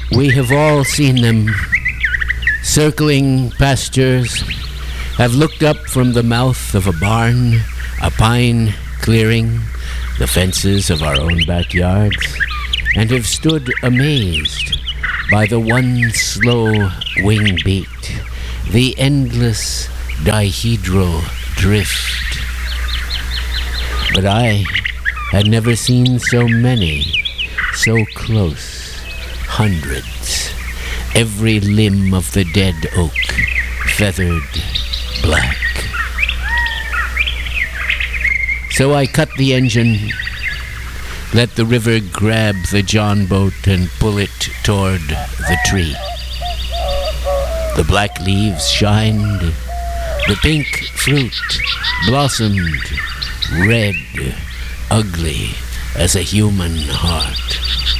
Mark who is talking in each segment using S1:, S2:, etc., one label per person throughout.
S1: We have all seen them circling pastures, have looked up from the mouth of a barn, a pine clearing, the fences of our own backyards, and have stood amazed by the one slow wing beat, the endless dihedral drift. But I had never seen so many, so close, hundreds, every limb of the dead oak feathered black. So I cut the engine, let the river grab the John boat and pull it toward the tree. The black leaves shined, the pink fruit blossomed, red, ugly as a human heart.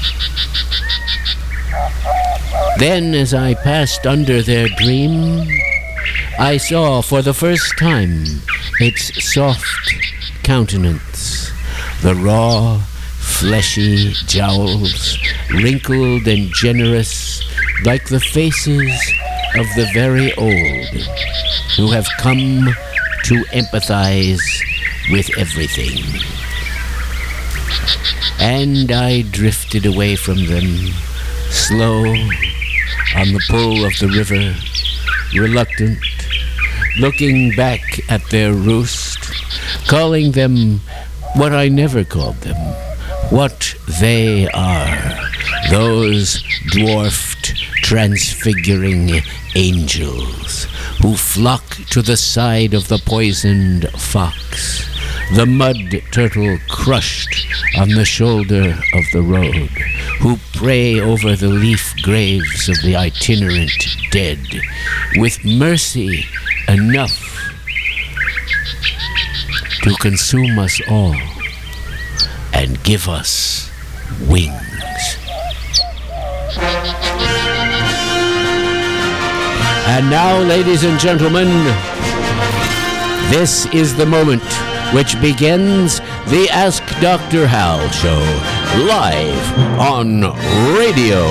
S1: Then, as I passed under their dream, I saw for the first time its soft countenance, the raw, fleshy jowls, wrinkled and generous, like the faces of the very old, who have come to empathize with everything. And I drifted away from them, slow, on the pull of the river, reluctant, looking back at their roost, calling them what I never called them, what they are, those dwarfed, transfiguring angels who flock to the side of the poisoned fox, the mud turtle crushed on the shoulder of the road, who pray over the leaf graves of the itinerant dead, with mercy enough to consume us all and give us wings. And now, ladies and gentlemen, this is the moment which begins the Ask Dr. Hal show, live on radio.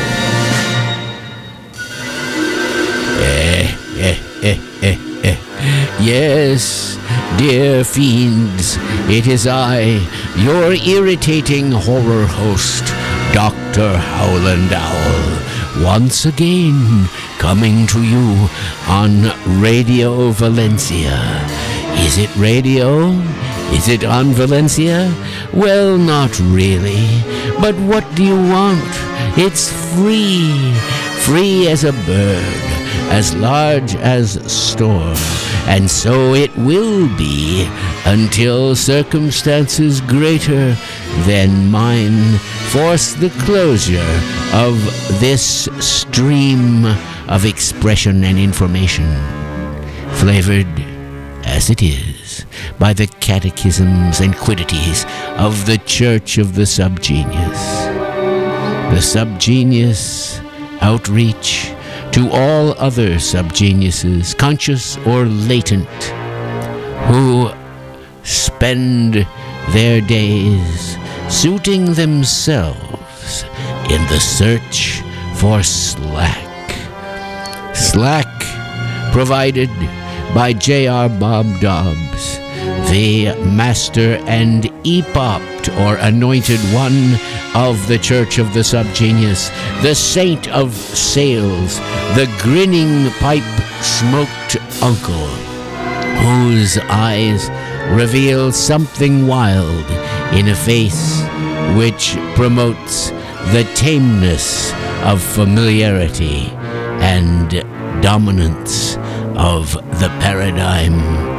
S1: Yes, dear fiends, it is I, your irritating horror host, Dr. Howland Owl, once again coming to you on Radio Valencia. Is it radio? Is it on Valencia? Well, not really. But what do you want? It's free. Free as a bird, as large as store. And so it will be until circumstances greater than mine force the closure of this stream of expression and information, flavored as it is by the catechisms and quiddities of the Church of the Subgenius. The Subgenius outreach to all other subgeniuses, conscious or latent, who spend their days suiting themselves in the search for slack. Slack provided by J.R. Bob Dobbs, the master and epopt or anointed one of the Church of the Subgenius, the saint of sales, the grinning pipe-smoked uncle, whose eyes reveal something wild in a face which promotes the tameness of familiarity and dominance of the paradigm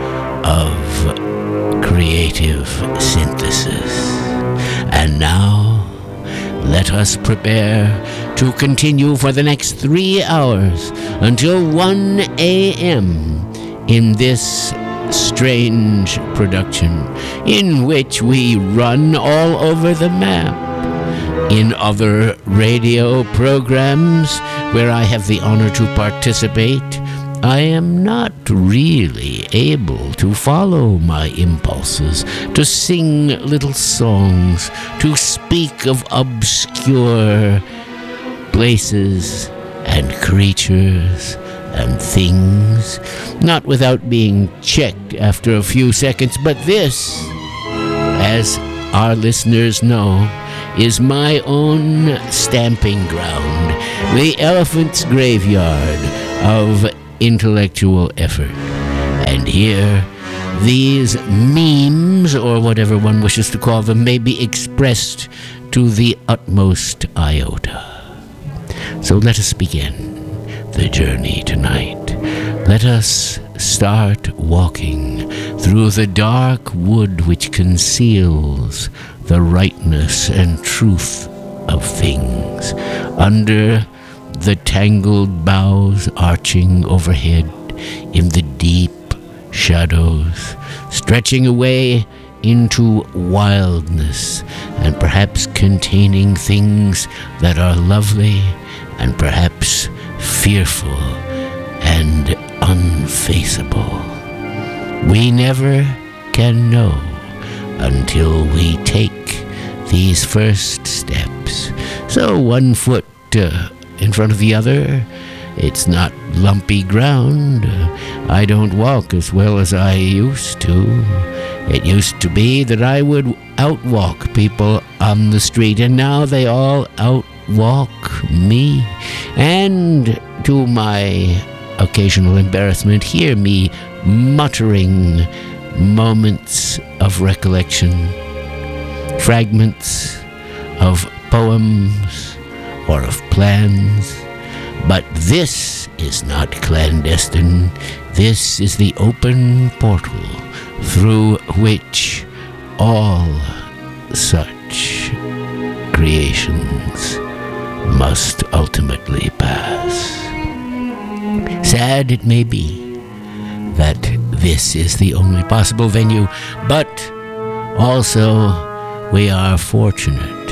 S1: of creative synthesis. And now, let us prepare to continue for the next 3 hours until 1 a.m. in this strange production in which we run all over the map. In other radio programs where I have the honor to participate, I am not really able to follow my impulses, to sing little songs, to speak of obscure places and creatures and things, not without being checked after a few seconds. But this, as our listeners know, is my own stamping ground, the elephant's graveyard of intellectual effort. And here, these memes, or whatever one wishes to call them, may be expressed to the utmost iota. So let us begin the journey tonight. Let us start walking through the dark wood which conceals the rightness and truth of things, under the tangled boughs arching overhead in the deep shadows, stretching away into wildness, and perhaps containing things that are lovely and perhaps fearful and unfaceable. We never can know until we take these first steps. So one foot in front of the other, it's not lumpy ground. I don't walk as well as I used to. It used to be that I would outwalk people on the street, and now they all outwalk me. And to my occasional embarrassment, hear me muttering moments of recollection, fragments of poems or of plans. But this is not clandestine. This is the open portal through which all such creations must ultimately pass. Sad it may be that this is the only possible venue, but also we are fortunate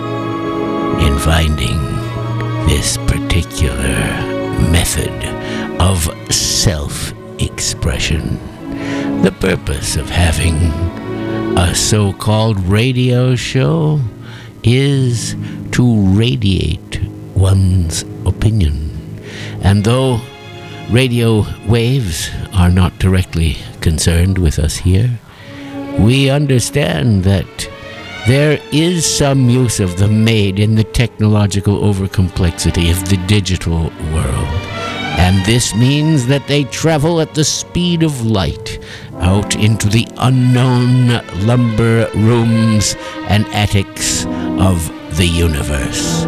S1: in finding this particular method of self-expression. The purpose of having a so-called radio show is to radiate one's opinion. And though radio waves are not directly concerned with us here, we understand that there is some use of them made in the technological overcomplexity of the digital world. And this means that they travel at the speed of light out into the unknown lumber rooms and attics of the universe.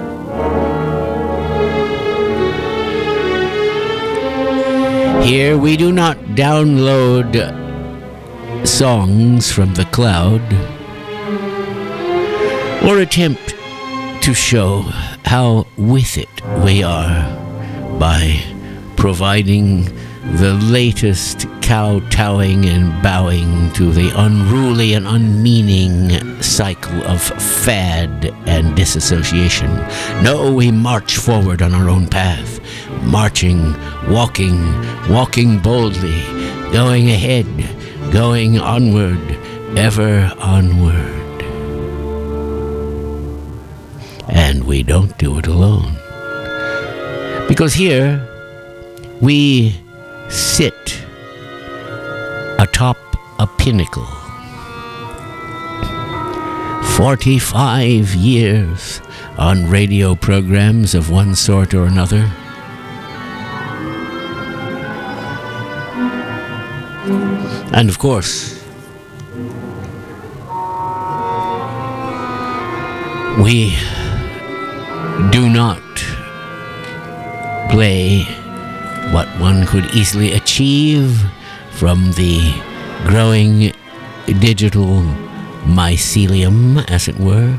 S1: Here we do not download songs from the cloud or attempt to show how with it we are by providing the latest kowtowing and bowing to the unruly and unmeaning cycle of fad and disassociation. No, we march forward on our own path, marching, walking boldly, going ahead, going onward, ever onward. And we don't do it alone. Because here, we sit atop a pinnacle. 45 years on radio programs of one sort or another. And of course, we do not play what one could easily achieve from the growing digital mycelium, as it were.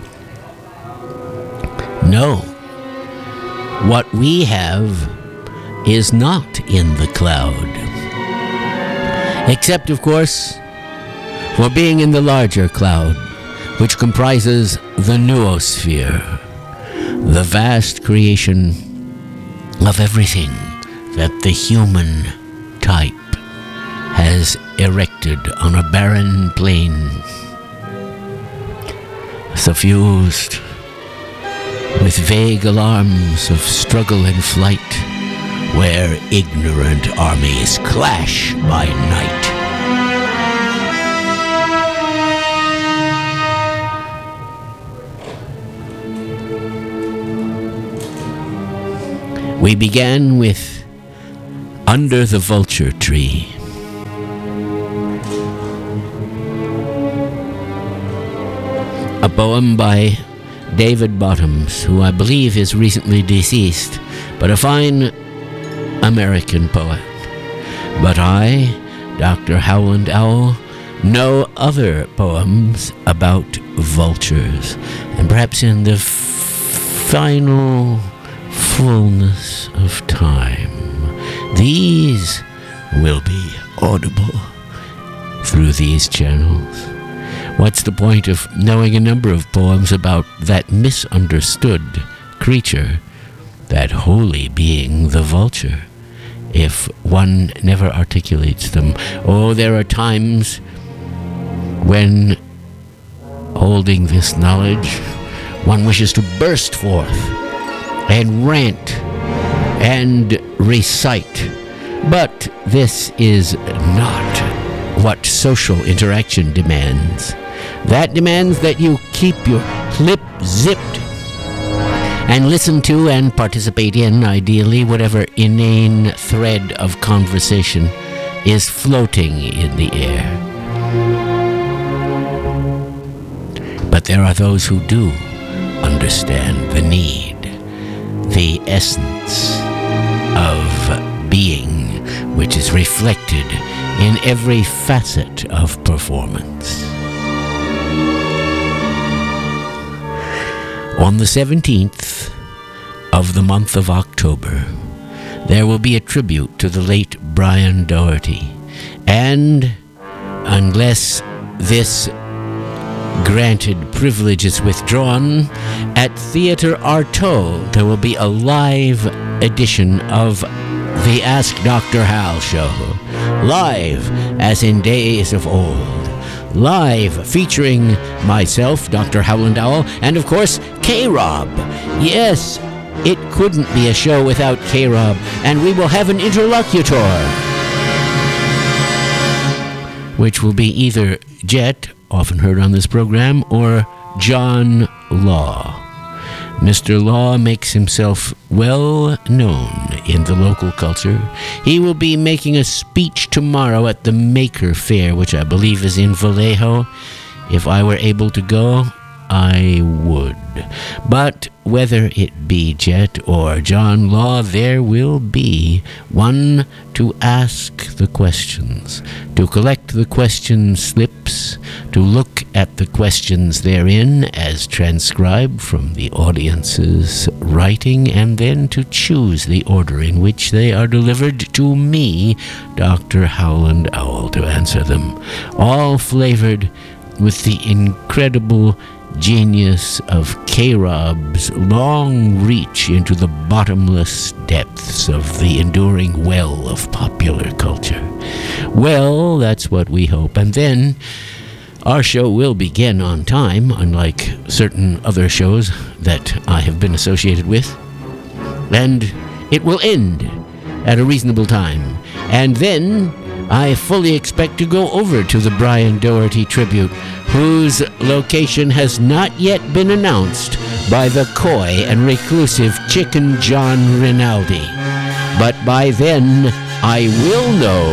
S1: No. What we have is not in the cloud. Except, of course, for being in the larger cloud, which comprises the noosphere, the vast creation of everything that the human type has erected on a barren plain, suffused with vague alarms of struggle and flight, where ignorant armies clash by night. We began with Under the Vulture Tree. A poem by David Bottoms, who I believe is recently deceased, but a fine American poet. But I, Dr. Howland Owl, know other poems about vultures, and perhaps in the final fullness of time, these will be audible through these channels. What's the point of knowing a number of poems about that misunderstood creature, that holy being, the vulture, if one never articulates them? Oh, there are times when, holding this knowledge, one wishes to burst forth and rant and recite. But this is not what social interaction demands. That demands that you keep your lip zipped and listen to and participate in, ideally, whatever inane thread of conversation is floating in the air. But there are those who do understand the need, the essence of being, which is reflected in every facet of performance. On the 17th of the month of October, there will be a tribute to the late Brian Doherty. And unless this granted privilege is withdrawn, at Theatre Artaud there will be a live edition of the Ask Dr. Hal show. Live, as in days of old. Live, featuring myself, Dr. Howland Owl, and of course, K-Rob. Yes, it couldn't be a show without K-Rob, and we will have an interlocutor, which will be either Jet, often heard on this program, or John Law. Mr. Law makes himself well known in the local culture. He will be making a speech tomorrow at the Maker Fair, which I believe is in Vallejo. If I were able to go, I would. But whether it be Jet or John Law, there will be one to ask the questions, to collect the question slips, to look at the questions therein as transcribed from the audience's writing, and then to choose the order in which they are delivered to me, Dr. Howland Owl, to answer them, all flavored with the incredible genius of K-Rob's long reach into the bottomless depths of the enduring well of popular culture. Well, that's what we hope. And then our show will begin on time, unlike certain other shows that I have been associated with. And it will end at a reasonable time. And then I fully expect to go over to the Brian Doherty tribute, whose location has not yet been announced by the coy and reclusive Chicken John Rinaldi. But by then, I will know,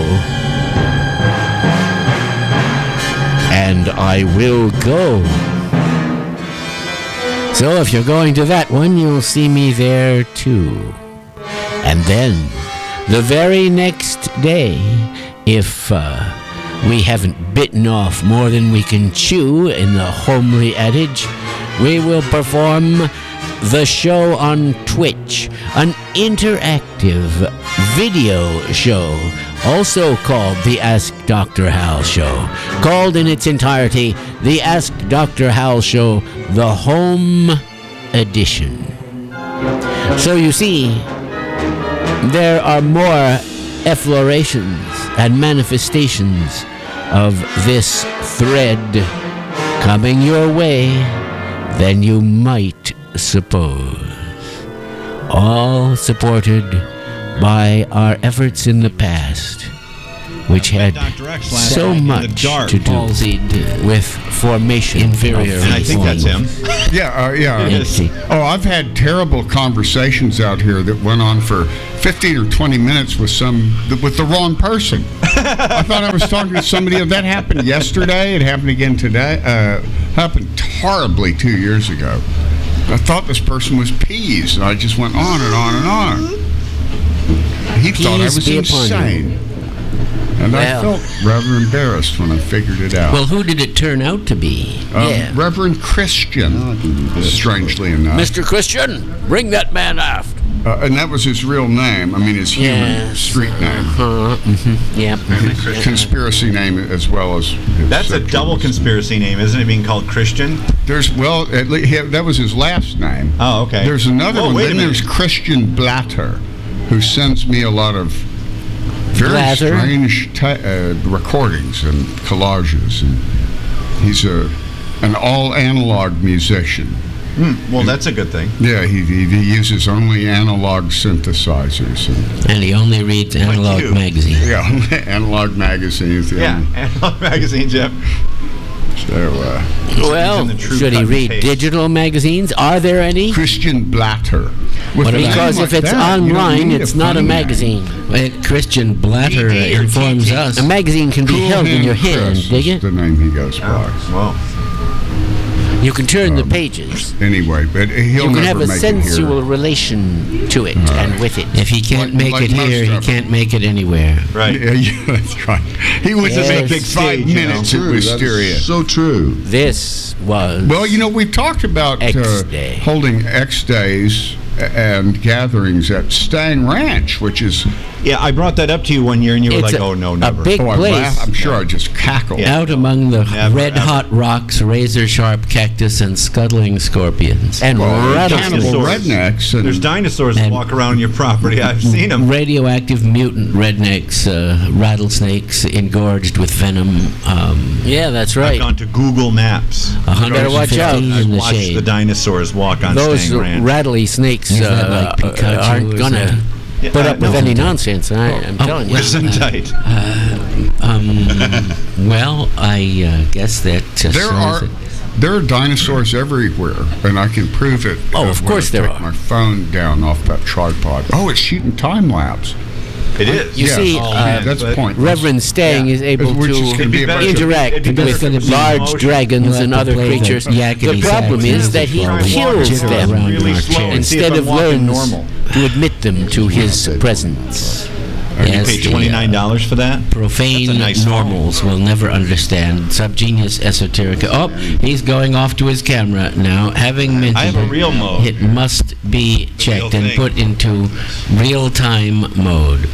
S1: and I will go. So if you're going to that one, you'll see me there too. And then, the very next day, if we haven't bitten off more than we can chew in the homely adage, we will perform the show on Twitch, an interactive video show, also called the Ask Dr. Hal Show, called in its entirety the Ask Dr. Hal Show, the Home Edition. So you see, there are more efflorations and manifestations of this thread coming your way than you might suppose. All supported by our efforts in the past, which had so much to do with formation
S2: inferior.
S3: And I think that's him.
S4: Yeah. Oh, I've had terrible conversations out here that went on for 15 or 20 minutes with the wrong person. I thought I was talking to somebody. That happened yesterday. It happened again today. Happened horribly 2 years ago. I thought this person was Pease, and I just went on and on and on. He thought I was insane. And I felt rather embarrassed when I figured it out.
S1: Well, who did it turn out to be?
S4: Reverend Christian, strangely enough.
S1: Mr. Christian, bring that man aft.
S4: And that was his real name. I mean, his human street name.
S1: Yep.
S4: Conspiracy name as well as...
S3: That's a double conspiracy name, isn't it, being called Christian?
S4: That was his last name.
S3: Oh, okay.
S4: There's another one.
S3: Wait a minute.
S4: There's Christian Blatter, who sends me a lot of very strange recordings and collages. And he's an all-analog musician.
S3: Well, that's a good thing.
S4: Yeah, he uses only analog synthesizers.
S1: And he only reads Analog Magazine.
S4: Yeah, Analog Magazine.
S3: Analog Magazine, Jeff.
S4: So,
S1: well, should he read digital magazines? Are there any?
S4: Christian Blatter.
S1: Because if it's online, it's not a magazine. Christian Blatter informs us. A magazine can be held in your hand, dig it?
S4: The name he goes by.
S3: Well,
S1: you can turn the pages.
S4: Anyway, but he'll
S1: you can
S4: never
S1: have a
S4: make
S1: sensual relation to it and with it. If he can't make it here, he can't make it anywhere.
S3: Right.
S4: Yeah, that's right. He was to make big 5 minutes. It was mysterious.
S2: So true.
S1: This was.
S4: Well, we've talked about holding X Days and gatherings at Stang Ranch, which is...
S3: Yeah, I brought that up to you one year, and you were like, oh, no, never.
S1: A big place.
S4: I'm sure I just cackled.
S1: Yeah. Out among the red-hot rocks, razor-sharp cactus, and scuttling scorpions. And
S4: cannibal rednecks.
S3: There's dinosaurs that walk around your property. I've seen them.
S1: Radioactive mutant rednecks, rattlesnakes engorged with venom. Yeah, that's right.
S3: I've gone to Google Maps.
S1: Better watch out.
S3: I've watched the dinosaurs walk on Stang Ranch.
S1: Those rattly snakes aren't going to... put up with any nonsense. I'm telling you.
S3: Listen tight.
S1: Well, I guess that
S4: there are dinosaurs everywhere, and I can prove it.
S1: Oh, of course there are.
S4: My phone down off that tripod. Oh, it's shooting time lapse.
S3: It is.
S1: You see,
S4: that's pointless.
S1: Reverend Stang is able to interact with large dragons and other creatures. The problem is that he kills them instead of learns to admit them to his presence.
S3: You pay $29 for that?
S1: Profane normals will never understand subgenius esoterica. Oh, he's going off to his camera now. Having mentioned
S3: I have a real mode.
S1: It must be checked and put into real-time mode.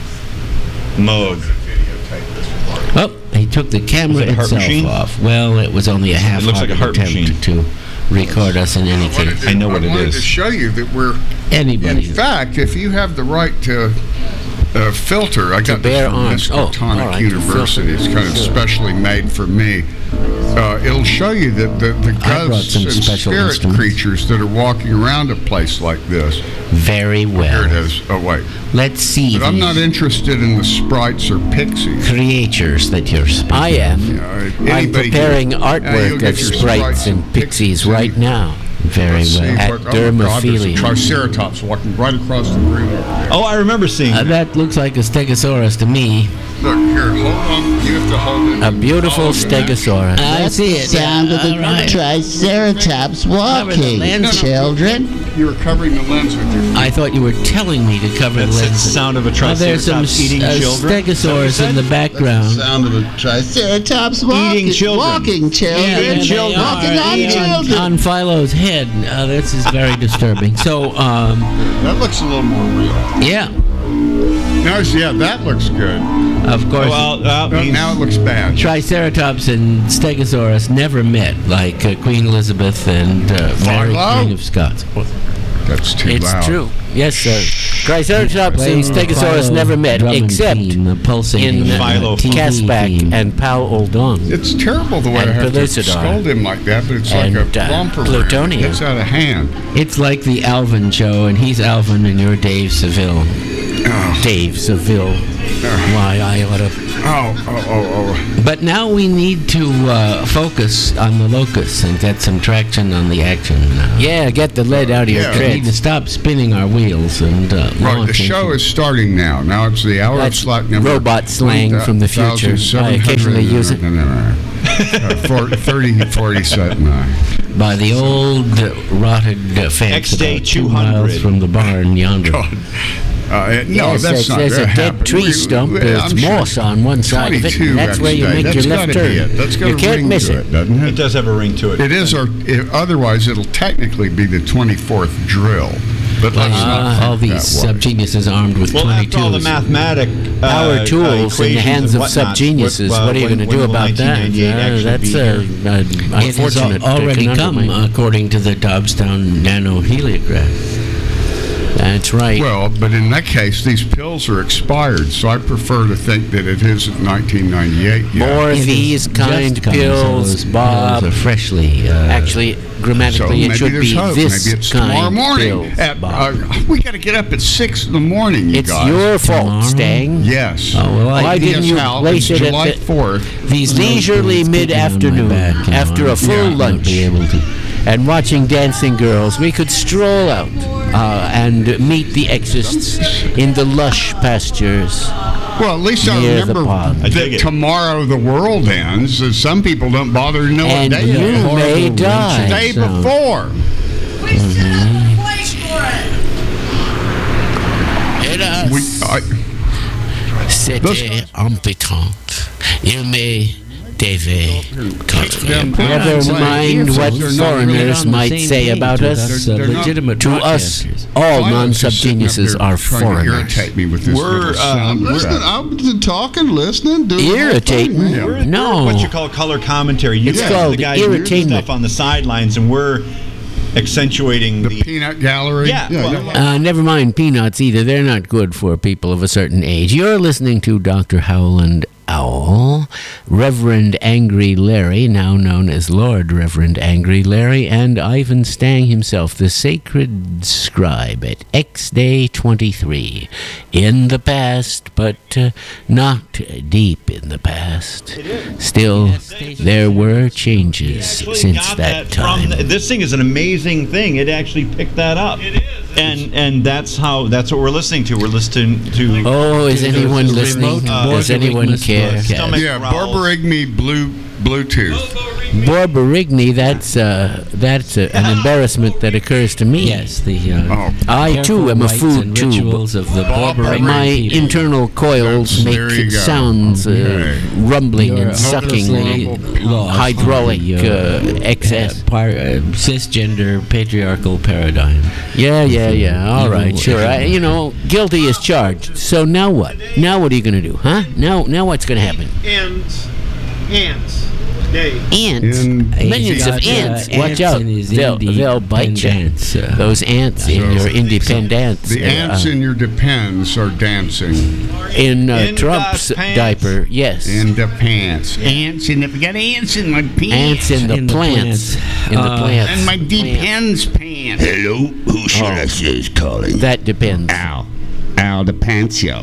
S1: Oh, he took the camera itself off. Well, it was only a half-hearted attempt to record us in any case.
S3: I know what it is.
S4: I wanted to show you that we're...
S1: Anybody.
S4: In fact, if you have the right to filter, I got this from Miskatonic University. It's kind of specially made for me. It'll show you that the ghosts and spirit creatures that are walking around a place like this.
S1: Very well.
S4: Here it is. Oh, wait.
S1: Let's see.
S4: But I'm not interested in the sprites or pixies.
S1: Creatures that you're speaking. I am. I'm preparing artwork of sprites and pixies right now. Very well. At Dermophilia.
S4: Triceratops walking right across the room.
S3: Oh, I remember seeing that.
S1: That looks like a stegosaurus to me.
S4: Look, here, hold on. You have to hold it.
S1: A beautiful stegosaurus.
S5: I see it. Sound of the Triceratops walking, children.
S4: You were covering the lens with your feet.
S1: I thought you were telling me to cover the lens.
S3: That's the sound of a Triceratops eating children.
S1: Stegosaurus in the background.
S2: That's the sound of a
S5: Triceratops walking children. Walking children. Walking on children.
S1: On Philo's head. This is very disturbing. So,
S4: that looks a little more real.
S1: Yeah.
S4: That looks good.
S1: Of course.
S4: Well, now it looks bad.
S1: Triceratops and Stegosaurus never met, like Queen Elizabeth and Mary, Queen of Scots.
S4: That's too loud.
S1: It's true. Yes, sir. Triceratops and Stegosaurus never met, except in Caspak and Pau Oldon.
S4: It's terrible the way I have to scold him like that, but it's like a romper.
S1: Plutonia.
S4: It's out of hand.
S2: It's like the Alvin show, and he's Alvin and you're Dave Seville.
S4: Oh.
S1: Dave Seville. Why, I ought to...
S4: Oh.
S2: But now we need to focus on the locus and get some traction on the action.
S1: Yeah, get the lead out of your
S2: We need to
S1: treads.
S2: stop spinning our wheels and
S4: Right, the show is starting now. Now it's the hour
S1: That's
S4: of slot number.
S1: robot slang from the future. I occasionally use it.
S4: 3047.
S2: by the old rotted fence
S3: X-Day
S2: about 2
S3: 200.
S2: miles from the barn yonder.
S4: No,
S1: Yes,
S4: that's not
S1: there's a
S4: gonna
S1: dead
S4: happen.
S1: tree stump. There's moss on one side of it,
S4: 22
S1: and that's where you
S4: X-Day.
S1: make your
S4: That's
S1: left
S4: gotta be
S1: turn.
S4: it. That's got
S1: You
S4: a
S1: can't
S4: ring
S1: miss
S4: to
S1: it.
S4: doesn't
S3: It
S4: it?
S3: does have a ring to it.
S4: It is, or otherwise it'll technically be the 24th drill. But let's not
S2: All
S4: think
S2: these
S4: that way.
S2: sub-geniuses armed with
S3: Well,
S2: 22s.
S3: after all the mathematic
S1: Power tools in the
S3: equations
S1: hands
S3: and
S1: of
S3: whatnot,
S1: sub-geniuses. What are you going to
S3: when
S1: do
S3: will
S1: about that?
S3: 1998 actually
S1: That's
S3: be here?
S2: It has
S1: unfortunate.
S2: already come,
S1: conundrum.
S2: according to the Dobstown nanoheliograph.
S1: That's right.
S4: Well, but in that case, these pills are expired, so I prefer to think that it isn't 1998 yet.
S1: More
S2: It has
S1: these kind
S2: just come, so
S1: pills,
S2: those
S1: Bob.
S2: pills are freshly.
S1: Actually, grammatically, it should be
S4: hope.
S1: this
S4: Maybe it's tomorrow
S1: kind
S4: morning.
S1: pills, Bob.
S4: We got to get up at 6 in the morning, you
S1: It's
S4: guys.
S1: your fault,
S2: Tomorrow?
S1: Stang.
S4: Yes.
S2: Oh, well,
S1: Why didn't you
S4: Hal,
S1: place
S4: it's
S1: it
S4: July
S1: at the
S4: 4th.
S2: these
S1: leisurely
S2: little things kicking on
S1: mid-afternoon,
S2: my back, you know,
S1: after a full
S2: I'll
S1: lunch,
S2: be able to.
S1: and watching dancing girls? We could stroll out and meet the exists in the lush pastures.
S4: Well, at least I
S1: Near the
S4: remember
S1: pond.
S3: I dig
S4: that
S3: it.
S4: tomorrow the world ends. Some people don't bother to know
S1: And
S4: what day
S1: you
S4: it is.
S1: may
S4: The
S1: die.
S4: day
S2: So-
S4: before.
S1: C'était impétente. Il m'est dévé.
S4: Never
S1: Never mind what foreigners might say about us.
S4: They're not-
S2: legitimate
S1: To us, all
S4: Violence is
S1: non-sub-geniuses
S4: sitting up
S1: are
S4: here trying to
S1: foreigners.
S4: irritate me with this
S3: We're,
S4: little sound
S6: Listening,
S4: effect.
S6: I'm talking, listening, doing the whole
S1: Irritating?
S6: thing, man.
S3: We're
S1: No.
S3: what you call color commentary. You
S1: It's
S3: guys are
S1: called
S3: the guys doing
S1: irritainment.
S3: stuff on the sidelines, and we're accentuating
S4: The
S3: the.
S4: peanut gallery.
S3: Yeah,
S1: Never mind peanuts either. They're not good for people of a certain age. You're listening to Dr. Howland Owl, Reverend Angry Larry, now known as Lord Reverend Angry Larry, and Ivan Stang himself, the sacred scribe at X-Day 23. In the past, but not deep in the past. What there were changes since that time.
S3: This thing is an amazing thing. It actually picked that up. It is. And that's what we're listening to. We're listening to.
S1: Oh, is anyone listening? Does anyone care?
S3: Stomach
S4: Yeah,
S3: growls.
S4: Borborygmi Bluetooth.
S1: Borborygmi, that's an embarrassment that occurs to me.
S2: Yes, the
S1: I too am a food tube.
S2: rituals of the Borborygmi
S1: My
S2: people.
S1: internal coils
S4: There you
S1: make
S4: go.
S1: sounds
S4: Okay.
S1: rumbling
S2: You're
S1: and sucking,
S2: hopelessly lost
S1: hydraulic
S2: in the,
S1: excess.
S2: Cisgender patriarchal paradigm.
S1: Yeah. All right,
S2: Evil-
S1: sure. Guilty as charged. So now what? Now what are you going to do, huh? Now what's going to happen?
S7: Ants. Dave.
S1: Ants.
S4: In-
S1: Millions of
S2: He's got,
S1: ants. Watch
S2: ants
S1: out.
S2: in his
S1: They'll bite you.
S2: independence,
S1: Those ants in your independence.
S4: The ants in your depends are dancing
S1: in
S3: In
S1: Trump's
S3: the pants.
S1: diaper. Yes.
S4: in the pants. Ants in the got ants in my pants.
S1: Ants in the
S2: In the
S1: plants.
S2: plants.
S1: In the plants.
S4: And my depends pants.
S8: Hello, who should I say is calling?
S1: That depends.
S8: Al DePancio.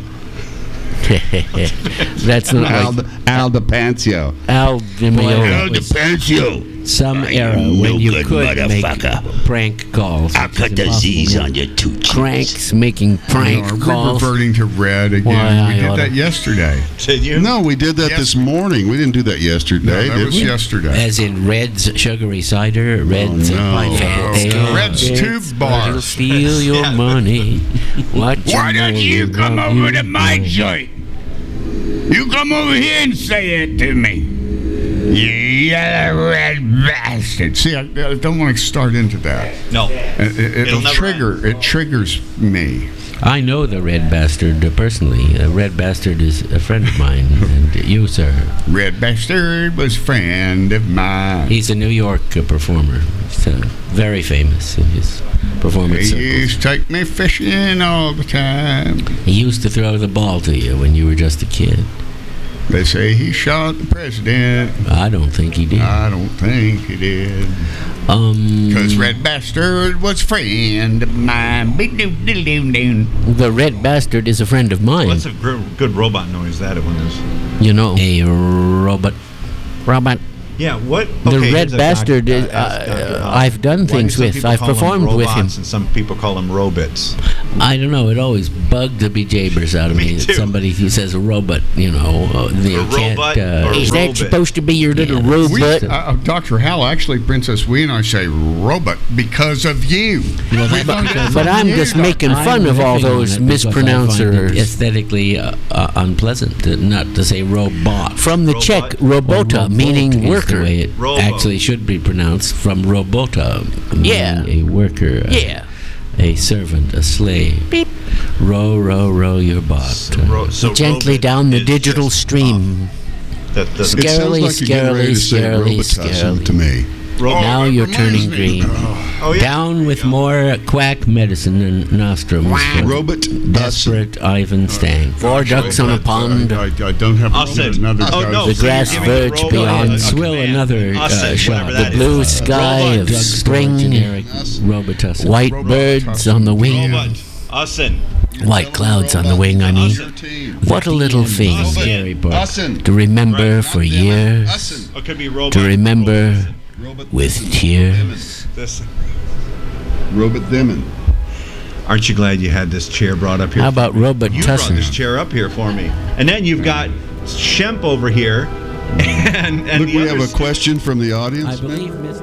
S1: That's not like
S8: Al DePancio.
S1: Al DeMeo.
S8: DePancio.
S2: Some
S8: I
S2: era
S8: am
S2: when
S8: no
S2: you
S8: good
S2: could make
S8: motherfucker.
S2: prank calls.
S8: I'll
S2: which is
S8: cut the
S2: impossible
S8: Z's
S2: now.
S8: on your two cheeks.
S1: Cranks making prank
S4: We're
S1: calls.
S4: reverting to red again.
S1: Why,
S4: we
S1: I
S4: did
S1: oughta-
S4: that yesterday.
S3: Did you?
S6: No, we did that
S4: Yes.
S6: this morning. We didn't do that yesterday,
S4: that
S6: did
S4: was
S6: we?
S4: yesterday.
S2: As in Red's sugary cider, Red's
S6: no.
S2: pineapple ale.
S4: Red's tube
S1: He'll
S4: bar.
S1: steal your money. Why
S8: don't you come over to my joint? You come over here and say it to me. You yellow red bastard.
S4: See, I don't want to start into that.
S3: No.
S4: It'll
S3: never
S4: trigger. It triggers me.
S2: I know the Red Bastard personally. Red Bastard is a friend of mine, and you, sir.
S4: Red Bastard was a friend of mine.
S2: He's a New York performer. He's very famous in his performance
S4: He used to take me fishing all the time.
S2: He used to throw the ball to you when you were just a kid.
S4: They say he shot the president.
S2: I don't think he did.
S4: I don't think he did. Because Red Bastard was a friend of mine.
S1: The Red Bastard is a friend of mine.
S3: What's a good robot noise that one is?
S1: You know,
S2: A robot.
S3: Yeah, what?
S1: The Red Bastard is, I've done things with. I've performed with him.
S3: And some people call them robots.
S2: I don't know. It always bugged the bejabbers out of me.
S3: Me too.
S2: Somebody who says a robot, you know, they can't.
S3: robot or
S1: Is that
S3: robot.
S1: supposed to be your little
S4: We,
S1: robot?
S4: Dr. Hal, actually, Princess, we and I say robot because of you.
S2: Well,
S4: We learned it
S1: But
S4: from
S1: I'm
S4: you,
S1: just
S4: Dr.
S1: making fun of all those mispronouncers.
S2: Aesthetically unpleasant, not to say robot.
S1: From the
S3: Robot.
S1: Czech, robota, meaning
S2: Is the
S1: worker.
S2: way it
S3: Robo.
S2: actually should be pronounced, from robota, meaning
S1: Yeah.
S2: a worker,
S1: Yeah.
S2: a servant, a slave.
S1: Beep.
S2: Row, row, row your boat.
S3: So
S1: Gently
S3: robot
S1: down the
S3: is
S1: digital
S3: just
S1: stream.
S3: the
S6: It sounds
S1: Scarily,
S6: like you're getting ready to say
S1: scarily,
S6: Robitussin
S1: scarily.
S6: to me.
S3: robot.
S1: Now
S4: that
S1: you're
S4: reminds
S1: turning
S4: me.
S1: green.
S3: Oh, yeah.
S2: Down with more quack medicine and nostrums. for
S6: Robot
S2: Desperate Ivan Stang.
S1: Four ducks on a pond.
S4: I don't have
S3: I'll say
S4: another
S3: oh,
S4: dose.
S3: no,
S1: The
S3: so
S1: grass
S3: you're giving
S1: verge
S3: robot
S1: beyond.
S3: a
S2: Swill
S3: command.
S2: another
S3: Us,
S2: shot.
S3: whatever
S1: The
S3: that
S1: blue
S3: is.
S1: sky
S3: Robot.
S1: of
S2: Drugstore
S1: spring.
S2: generic Robitussin.
S1: White
S4: Robot
S1: birds
S4: tussin.
S1: on the wing.
S3: Robot. Usin.
S1: White clouds on the wing, I mean. What a little thing
S2: Scary part.
S1: to remember for years.
S3: It could be robot.
S1: To remember with tears.
S3: This.
S6: Robot Demon.
S3: Aren't you glad you had this chair brought up here?
S1: How about Robot
S3: You brought
S1: Tussin?
S3: this chair up here for me. And then you've got Shemp over here. And
S6: Look,
S3: the
S6: we have
S3: others.
S6: a question from the
S2: I
S6: audience.
S2: believe Miss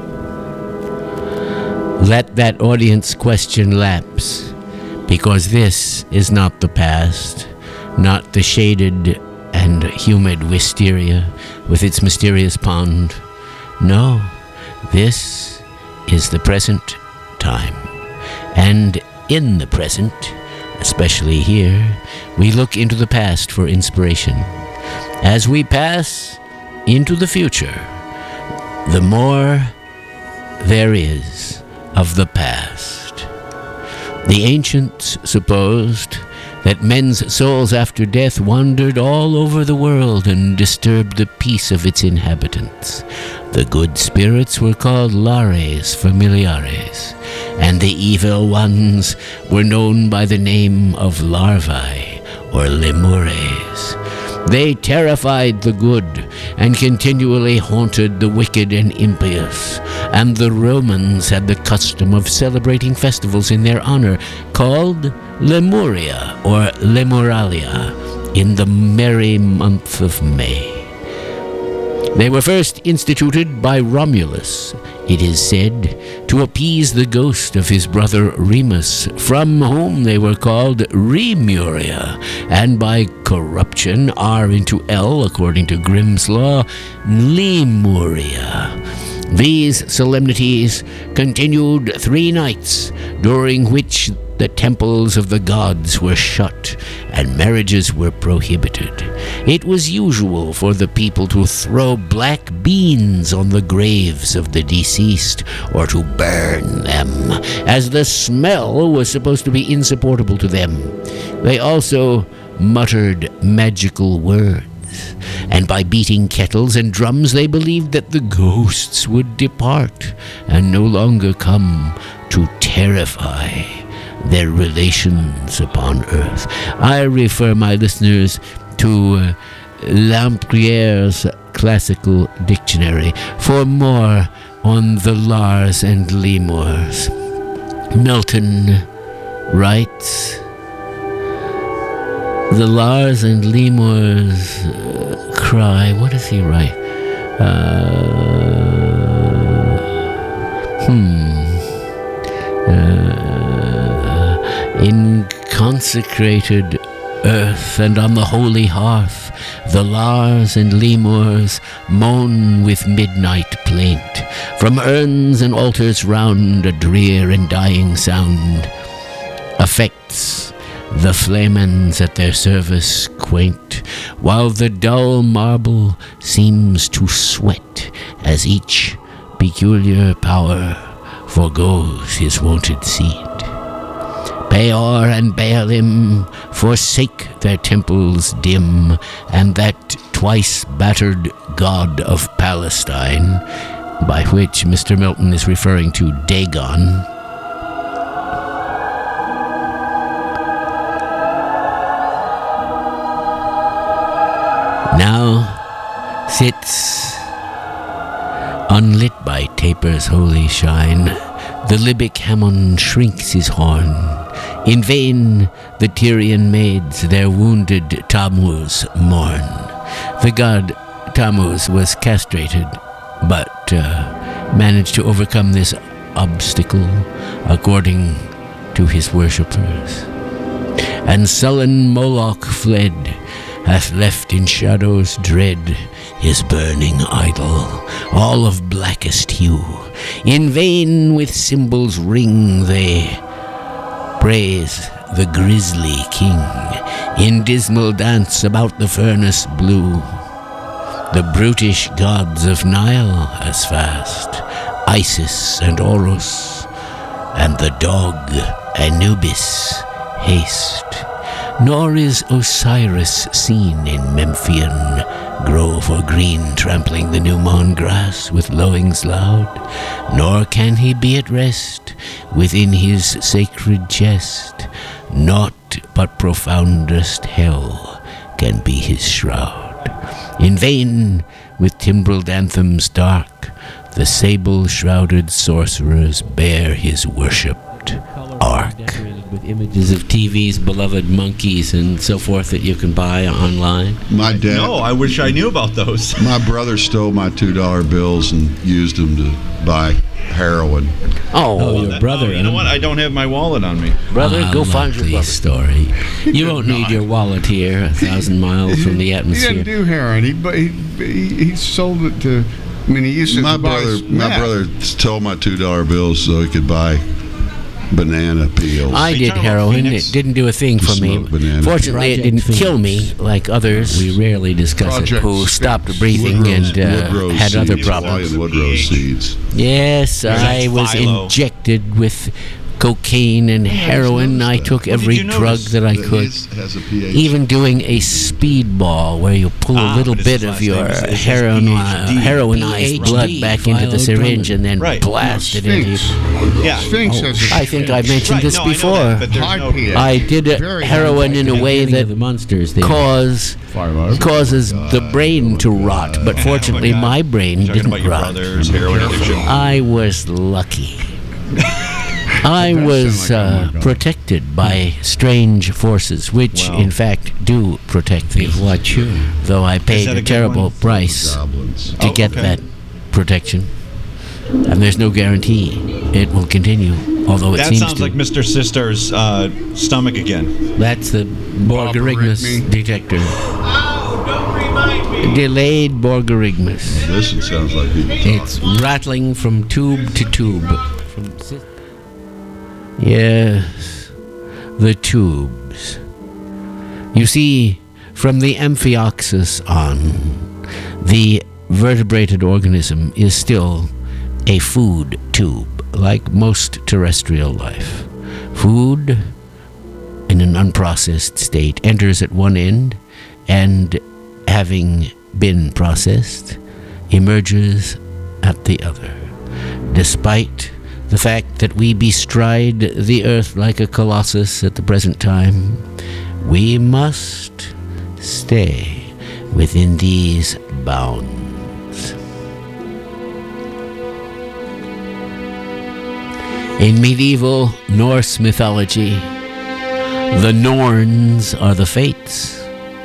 S1: Let that audience question lapse, because this is not the past, not the shaded and humid wisteria with its mysterious pond. No, this is the present time. And in the present, especially here, we look into the past for inspiration. As we pass into the future, the more there is of the past. The ancients supposed that men's souls after death wandered all over the world and disturbed the peace of its inhabitants. The good spirits were called lares familiares, and the evil ones were known by the name of larvae or lemures. They terrified the good and continually haunted the wicked and impious, and the Romans had the custom of celebrating festivals in their honor called Lemuria or Lemuralia in the merry month of May. They were first instituted by Romulus, it is said, to appease the ghost of his brother Remus, from whom they were called Remuria, and by corruption, R into L, according to Grimm's law, Lemuria. These solemnities continued 3 nights, during which the temples of the gods were shut and marriages were prohibited. It was usual for the people to throw black beans on the graves of the deceased or to burn them, as the smell was supposed to be insupportable to them. They also muttered magical words, and by beating kettles and drums they believed that the ghosts would depart and no longer come to terrify their relations upon earth. I refer my listeners to Lampriere's Classical Dictionary for more on the Lars and Lemurs. Milton writes, the Lars and Lemurs cry. What does he write? In consecrated earth and on the holy hearth, the Lars and Lemurs moan with midnight plaint. From urns and altars round, a drear and dying sound affects the flamens at their service quaint, while the dull marble seems to sweat as each peculiar power forgoes his wonted seed. Peor and Baalim forsake their temples dim, and that twice battered god of Palestine, by which Mr. Milton is referring to Dagon, now sits unlit by tapers' holy shine. The Libyc Hammon shrinks his horn. In vain the Tyrian maids their wounded Tammuz mourn. The god Tammuz was castrated, but managed to overcome this obstacle according to his worshippers. And sullen Moloch fled, hath left in shadows dread his burning idol, all of blackest hue. In vain with cymbals ring they praise the grisly king. In dismal dance about the furnace blue, the brutish gods of Nile as fast, Isis and Horus, and the dog Anubis haste. Nor is Osiris seen in Memphian grove or green, trampling the new mown grass with lowings loud, nor can he be at rest within his sacred chest. Naught but profoundest hell can be his shroud. In vain, with timbreled anthems dark, the sable-shrouded sorcerers bear his worshipped ark.
S2: With images of TV's beloved monkeys and so forth that you can buy online.
S6: My dad.
S3: No, I wish I knew about those.
S6: My brother stole my $2 bills and used them to buy heroin.
S2: Oh, your brother.
S3: You know what? I don't have my wallet on me.
S1: Brother, go find your brother.
S2: Story. You won't need your wallet here, 1,000 miles from the
S4: He
S2: atmosphere.
S4: didn't do heroin. He sold it to. I mean, he used it
S6: My
S4: to buy
S6: brother stole my $2 bills so he could buy banana peels.
S1: I did heroin. It didn't do a thing for me. Fortunately, it didn't kill me like others.
S2: We rarely discuss it.
S1: Who stopped breathing and had other problems.
S6: Hawaiian Woodrow seeds.
S1: Yes, I was
S3: Philo.
S1: injected with cocaine and heroin. I took every drug that I could.
S6: Has a pH.
S1: Even doing a speedball where you pull a little
S3: but
S1: bit
S3: his
S1: of
S3: last
S1: your
S3: name is PhD.
S1: heroinized blood back into the syringe and then
S3: Right.
S1: blast it into you.
S3: Yeah.
S4: Sphinx has a
S1: I think I mentioned
S3: Right,
S1: this
S3: no, I know
S1: before.
S3: that, but there's
S4: high
S3: no-
S4: pH.
S1: I did
S4: Very
S1: heroin in a way that
S2: the monsters there.
S1: causes the brain to rot, but fortunately
S3: Oh my God.
S1: my brain
S3: Talking
S1: didn't
S3: about your
S1: rot.
S3: brother's heroin addiction.
S1: I was lucky. I was protected by strange forces, which
S3: Wow.
S1: in fact do protect me.
S2: What you?
S1: Though I paid
S3: that a
S1: a
S3: good
S1: terrible
S3: one?
S1: price
S6: Goblins.
S1: to get
S3: okay.
S1: that protection. And there's no guarantee it will continue, although it
S3: That
S1: seems
S3: sounds
S1: to.
S3: like Mr. Sister's stomach again.
S2: That's the Borgerignus
S4: Borgerignus.
S2: detector.
S1: Delayed Borgerignus.
S6: This one sounds like he
S2: It's rattling from tube to tube.
S1: Yes, the tubes. You see, from the Amphioxus on, the vertebrated organism is still a food tube, like most terrestrial life. Food, in an unprocessed state, enters at one end and, having been processed, emerges at the other. Despite the fact that we bestride the earth like a colossus at the present time, we must stay within these bounds. In medieval Norse mythology, the Norns are the Fates.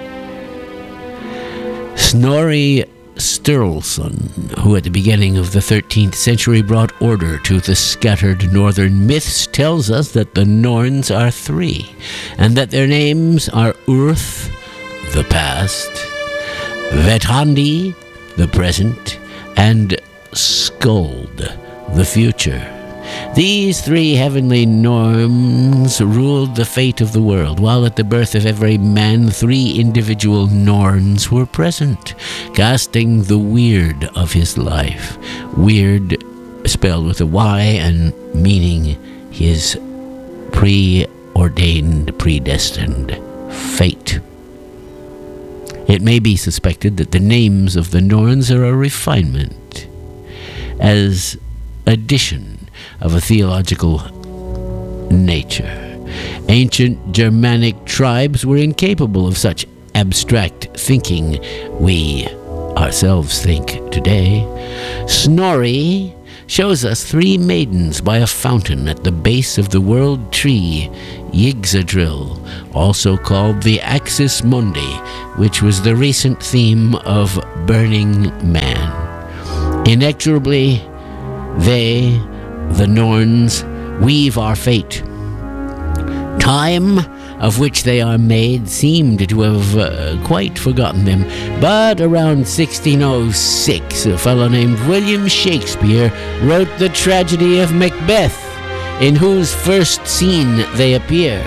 S1: Snorri Sturluson, who at the beginning of the 13th century brought order to the scattered northern myths, tells us that the Norns are three, and that their names are Urth, the past, Vethandi, the present, and Skuld, the future. These three heavenly norns ruled the fate of the world, while at the birth of every man, three individual Norns were present, casting the weird of his life. Weird spelled with a Y, and meaning his preordained, predestined fate. It may be suspected that the names of the Norns are a refinement, as addition of a theological nature. Ancient Germanic tribes were incapable of such abstract thinking we ourselves think today. Snorri shows us 3 maidens by a fountain at the base of the world tree, Yggdrasil, also called the Axis Mundi, which was the recent theme of Burning Man. Inexorably, they, the Norns, weave our fate. Time, of which they are made, seemed to have quite forgotten them. But around 1606, a fellow named William Shakespeare wrote the tragedy of Macbeth, in whose first scene they appear.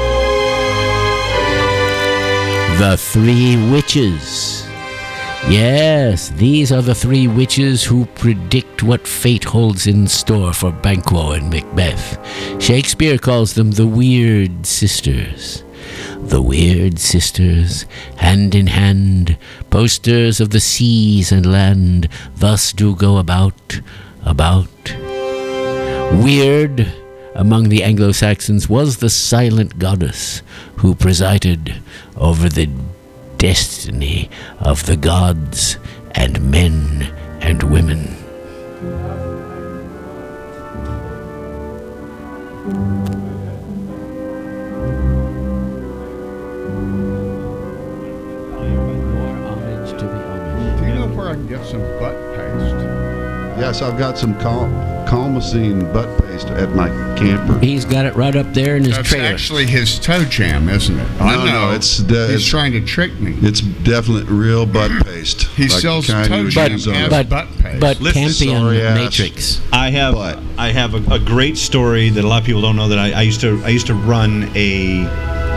S1: The 3 witches. Yes, these are the 3 witches who predict what fate holds in store for Banquo and Macbeth. Shakespeare calls them the Weird Sisters. The Weird Sisters, hand in hand, posters of the seas and land, thus do go about. Weird, among the Anglo-Saxons, was the silent goddess who presided over the destiny of the gods and men and women.
S4: Do you know where I can get some butt paste?
S6: Yes, I've got some Calmacine butt paste at my camper.
S1: He's got it right up there in his
S4: That's
S1: trailer.
S4: actually his toe jam, isn't it? I know.
S6: No,
S4: He's trying to trick me.
S6: It's definitely real butt paste.
S4: He sells
S6: kind
S4: toe
S6: you
S4: jam
S6: use on
S4: as
S6: it.
S4: butt paste.
S1: But
S3: Listen,
S1: Campion
S6: sorry ass.
S1: Matrix.
S3: I have a great story that a lot of people don't know, that I used to run an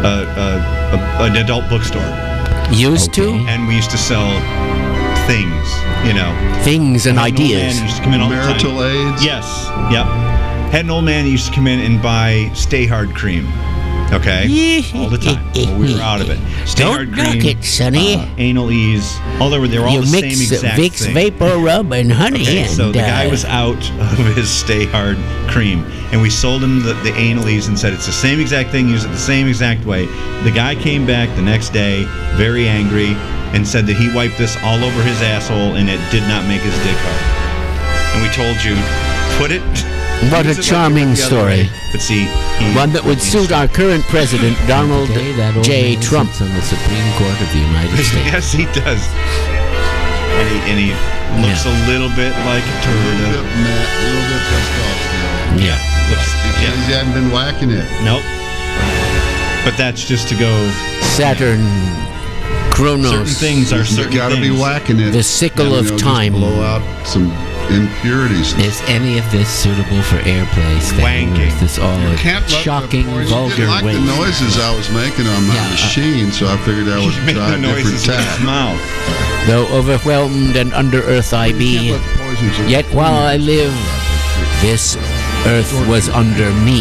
S3: adult bookstore,
S1: Used to?
S3: and we used to sell things,
S1: Things and
S3: Had an old
S1: ideas.
S3: man used to come in all the time.
S6: Marital aids?
S3: Yes. Yep. Had an old man who used to come in and buy Stay Hard cream. Okay. All the time. Well, we were out of it. Stay Hard
S1: Don't
S3: cream.
S1: knock it, Sonny.
S3: Anal Ease. They were all
S1: You
S3: the same
S1: mix
S3: exact
S1: Vicks
S3: thing.
S1: Vapor Rub and honey,
S3: Okay,
S1: and
S3: so the guy was out of his Stay Hard cream, and we sold him the Anal Ease and said it's the same exact thing, use it the same exact way. The guy came back the next day, very angry, and said that he wiped this all over his asshole and it did not make his dick hard. And we told you, put it.
S1: What a
S3: use it like
S1: charming
S3: the other
S1: story.
S3: way. But see,
S1: One that would suit our current president, Donald
S2: Today, that old
S1: J.
S2: man
S1: Trump.
S2: sits on the Supreme Court of the United States.
S3: Yes, he does. And he looks a little bit like a
S6: A
S3: turd.
S6: little bit testosterone.
S1: Yeah.
S3: Yeah.
S6: He hadn't been whacking it.
S3: Nope. But that's just to go.
S1: Saturn,
S3: Certain
S1: Chronos,
S3: things are certain
S6: You got to be
S3: things.
S6: whacking it.
S1: the sickle
S6: And,
S1: of
S6: just
S1: time.
S6: blow out some impurities.
S2: Is any of this suitable for airplay? Stan?
S3: Wanking.
S2: Or is this all a
S4: can't let the
S2: shocking,
S4: poison-
S6: I
S2: vulgar
S6: didn't like the
S2: waste?
S6: noises I was making on my
S2: Yeah,
S6: machine, so I figured I would
S3: He made
S6: try
S3: the
S6: a different
S3: noises with his
S6: tack.
S3: mouth.
S1: Though overwhelmed and under earth I
S6: You can't
S1: be,
S6: let the poisons in.
S1: yet while I live, this earth was under me.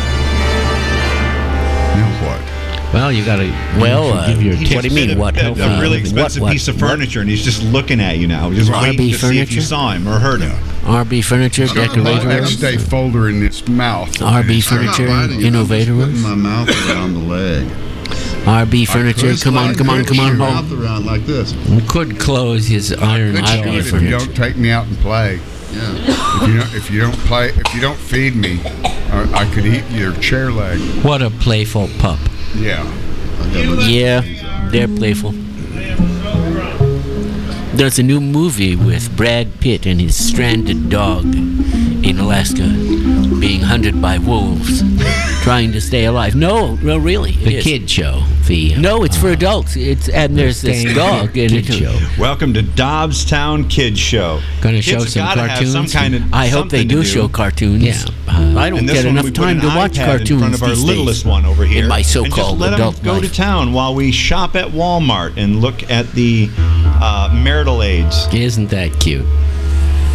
S4: Now what?
S2: Well, you got to give your
S3: He
S1: what
S3: just
S1: do you mean?
S3: did
S1: What?
S3: A really expensive piece of furniture, and he's just looking at you now, just
S1: RB
S3: waiting to see if
S1: furniture?
S3: you saw him or heard him.
S1: RB Furniture,
S4: Got a
S1: Decorator,
S4: next day folder in its mouth.
S1: RB
S6: I'm not
S1: Furniture,
S6: biting it, I'm just
S1: Innovator,
S6: putting my mouth around the leg.
S1: RB Furniture,
S6: It's
S1: come on,
S6: like
S1: come on,
S6: putting
S1: come on,
S6: your
S1: home.
S6: mouth around like this.
S2: You could close his iron
S4: Good
S2: eye
S4: shot if
S2: for
S4: you don't take me out and play.
S6: Yeah.
S4: If you don't feed me, I could eat your chair leg.
S2: What a playful pup.
S4: Yeah.
S6: I got my-
S1: Yeah, they're playful. There's a new movie with Brad Pitt and his stranded dog in Alaska being hunted by wolves, trying to stay alive. No, really. it
S2: The
S1: is.
S2: kid show. The
S1: No, it's for adults. And there's this
S2: Staying
S1: dog. And
S2: kid show.
S3: Welcome to Dobbstown Kids Show.
S2: Gonna show
S3: Kids
S2: some
S3: gotta have
S2: cartoons.
S3: some kind of
S1: I hope they
S3: something to
S1: do show cartoons.
S2: Yeah.
S1: I don't
S3: And this
S1: get
S3: one,
S1: enough
S3: we put
S1: time
S3: an
S1: to watch
S3: iPad
S1: cartoons
S3: in front of our
S1: these
S3: littlest
S1: days.
S3: one over here.
S1: In my
S3: and
S1: so-called
S3: just let
S1: adult
S3: them go
S1: life.
S3: to town while we shop at Walmart and look at the marital aids.
S2: Isn't that cute?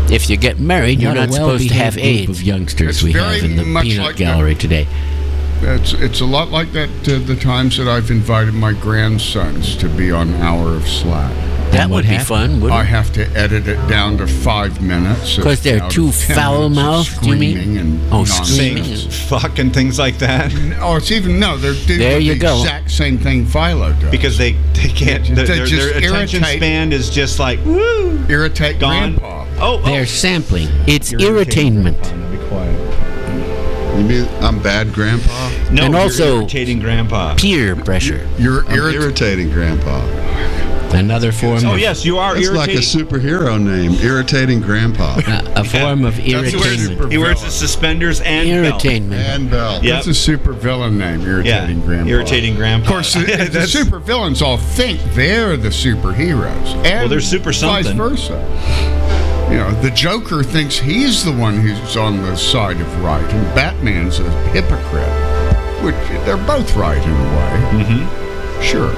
S1: If you get married, you're not supposed to have AIDS.
S2: Of youngsters
S4: It's
S2: we
S4: very
S2: have in the
S4: much
S2: peanut
S4: like
S2: gallery today.
S4: It's a lot like that. The times that I've invited my grandsons to be on Hour of Slack.
S1: That would be fun, wouldn't
S4: I
S1: it?
S4: have to edit it down to 5 minutes.
S1: Because they're
S4: out
S1: too
S4: of 10
S1: foul-mouthed, do you mean?
S4: screaming and
S1: Oh,
S4: nonsense.
S1: screaming.
S3: Saying fuck and things like that.
S4: Oh, it's even they're doing
S1: There you
S4: the
S1: go.
S4: exact same thing Philo does.
S3: Because they can't.
S4: They
S3: Their
S4: just
S3: attention
S4: irritate-
S3: span is just like woo,
S4: irritate
S3: gone.
S4: Grandpa.
S3: Oh,
S1: They're sampling. It's
S3: irritating
S1: irritainment.
S3: Grandpa. Now be quiet.
S6: You mean I'm bad, Grandpa?
S3: No,
S1: And
S3: you're
S1: also-
S3: irritating Grandpa.
S1: Peer pressure.
S4: You're
S6: I'm irritating Grandpa.
S2: Another form
S3: Oh
S2: of
S3: yes, you are
S6: It's like a
S3: irritating.
S6: superhero name, Irritating Grandpa.
S2: a form of
S4: That's where
S2: irritation.
S3: He wears his suspenders and belt.
S1: Irritainment.
S6: And Bell.
S3: Yep.
S4: That's a super villain name, Irritating Grandpa.
S3: Irritating Grandpa.
S4: Of course, the super villains all think they're the superheroes. And
S3: Well, they're super something.
S4: Vice versa. You know, the Joker thinks he's the one who's on the side of right, and Batman's a hypocrite. Which they're both right in a way.
S3: Mm-hmm.
S4: Sure.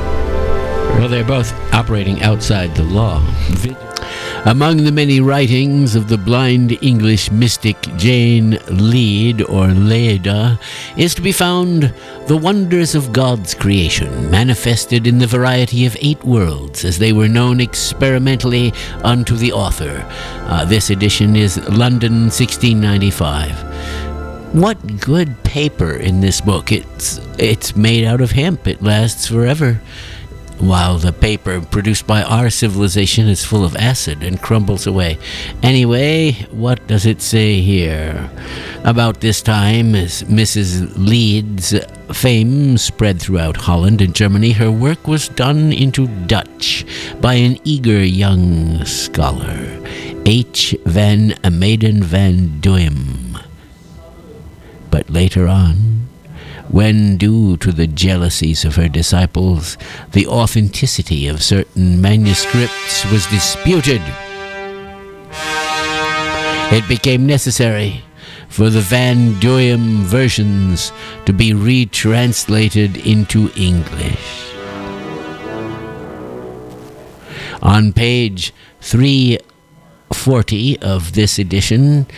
S2: Well, they're both operating outside the law.
S1: Among the many writings of the blind English mystic Jane Lead, or Leda, is to be found the wonders of God's creation, manifested in the variety of 8 worlds, as they were known experimentally unto the author. This edition is London, 1695. What good paper in this book. It's made out of hemp. It lasts forever. While the paper produced by our civilization is full of acid and crumbles away. Anyway, what does it say here? About this time, as Mrs. Leeds' fame spread throughout Holland and Germany, her work was done into Dutch by an eager young scholar, H. van Maeden van Duim. But later on, when, due to the jealousies of her disciples, the authenticity of certain manuscripts was disputed, it became necessary for the Van Duim versions to be retranslated into English. On page 340 of this edition,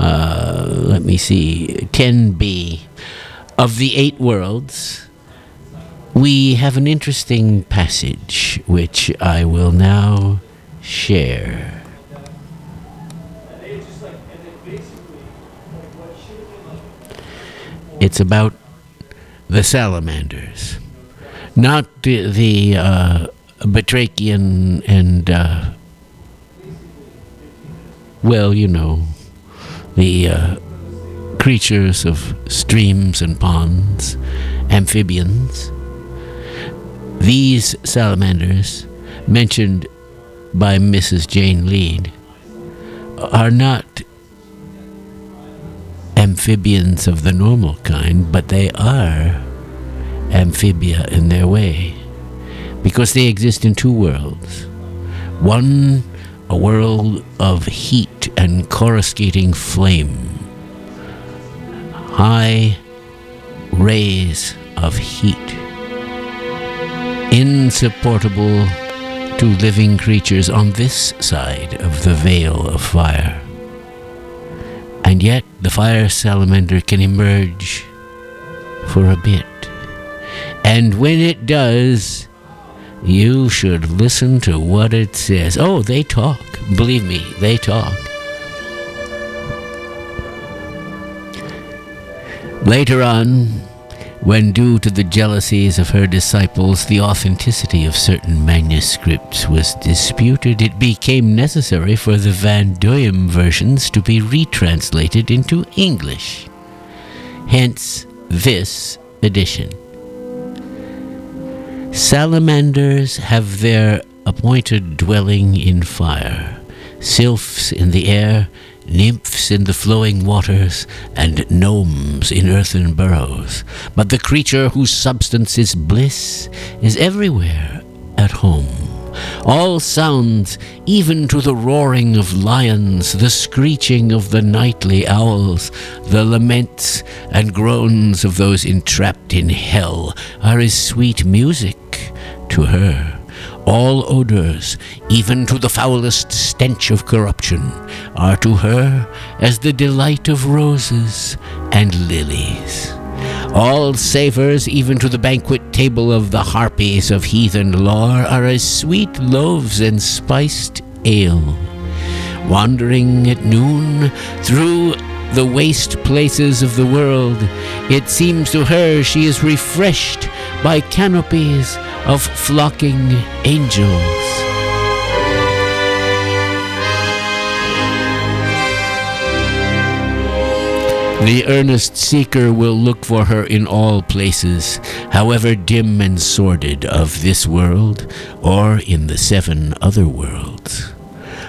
S1: 10b, of the 8 worlds, we have an interesting passage which I will now share. It's about the salamanders, not the batrachian and, well, you know, the creatures of streams and ponds, amphibians. These salamanders, mentioned by Mrs. Jane Lead, are not amphibians of the normal kind, but they are amphibia in their way, because they exist in 2 worlds. One, a world of heat and coruscating flame, high rays of heat, insupportable to living creatures on this side of the veil of fire. And yet the fire salamander can emerge for a bit. And when it does, you should listen to what it says. Oh, they talk. Believe me, they talk. Later on, when due to the jealousies of her disciples, the authenticity of certain manuscripts was disputed, it became necessary for the Van Duim versions to be retranslated into English. Hence, this edition. Salamanders have their appointed dwelling in fire, sylphs in the air, nymphs in the flowing waters, and gnomes in earthen burrows. But the creature whose substance is bliss is everywhere at home. All sounds, even to the roaring of lions, the screeching of the nightly owls, the laments and groans of those entrapped in hell, are as sweet music to her. All odors, even to the foulest stench of corruption, are to her as the delight of roses and lilies. All savors, even to the banquet table of the harpies of heathen lore, are as sweet loaves and spiced ale. Wandering at noon through the waste places of the world, it seems to her she is refreshed by canopies of flocking angels. The earnest seeker will look for her in all places, however dim and sordid, of this world or in the 7 other worlds.